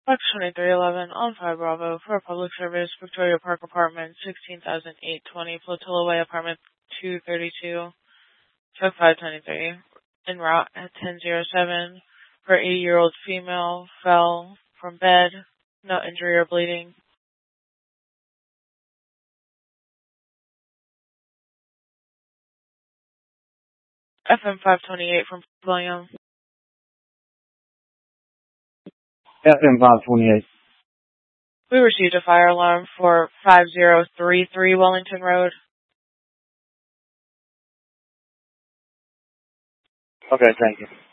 Box 2311 on 5 Bravo for public service, Victoria Park Apartment, 16,820, Flotilla Way, Apartment 232, Truck 523, en route at 1007 for 80-year-old female, fell from bed, no injury or bleeding. FM 528 from William. FM 528. We received a fire alarm for 5033 Wellington Road. Okay, thank you.